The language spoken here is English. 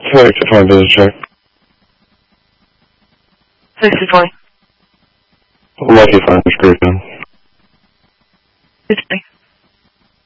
Thanks for trying to check. 620. Lucky Finder's Group in. 220.